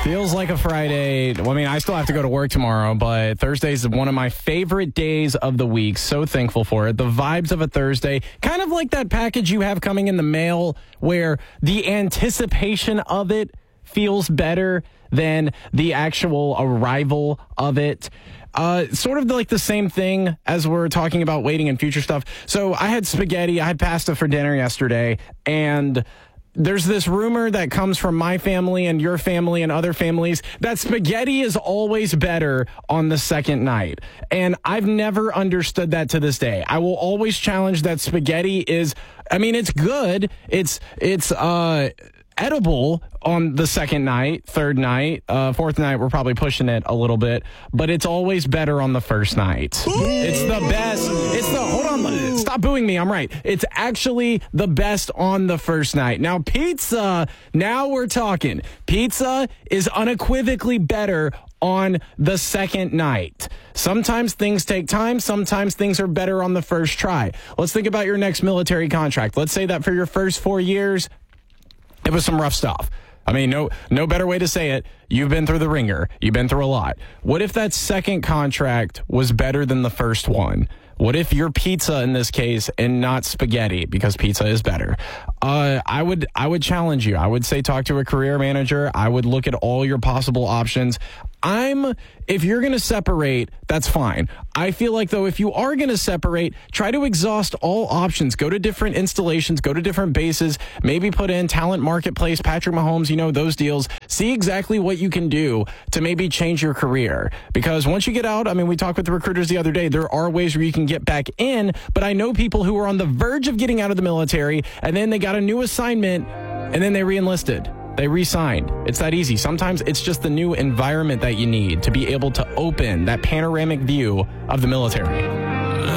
Feels like a Friday. Well, I mean, I still have to go to work tomorrow, but Thursday's one of my favorite days of the week. So thankful for it. The vibes of a Thursday, kind of like that package you have coming in the mail where the anticipation of it feels better than the actual arrival of it. Sort of like the same thing as we're talking about waiting and future stuff. So I had spaghetti, I had pasta for dinner yesterday, and there's this rumor that comes from my family and your family and other families that spaghetti is always better on the second night. And I've never understood that to this day. I will always challenge that spaghetti is, it's good. It's edible on the second night, third night, fourth night, we're probably pushing it a little bit, but it's always better on the first night. It's the best. Hold on, stop booing me. I'm right. It's actually the best on the first night. Now, pizza, now we're talking. Pizza is unequivocally better on the second night. Sometimes things take time. Sometimes things are better on the first try. Let's think about your next military contract. Let's say that for your first 4 years, it was some rough stuff. No better way to say it. You've been through the ringer. You've been through a lot. What if that second contract was better than the first one? What if your pizza in this case and not spaghetti, because pizza is better? I would challenge you. I would say talk to a career manager. I would look at all your possible options. If you're going to separate, that's fine. I feel like, though, if you are going to separate, try to exhaust all options. Go to different installations, go to different bases, maybe put in Talent Marketplace, Patrick Mahomes, those deals. See exactly what you can do to maybe change your career. Because once you get out, we talked with the recruiters the other day, there are ways where you can get back in, but I know people who are on the verge of getting out of the military, and then they got a new assignment, and then they re-enlisted. They re-signed. It's that easy. Sometimes it's just the new environment that you need to be able to open that panoramic view of the military.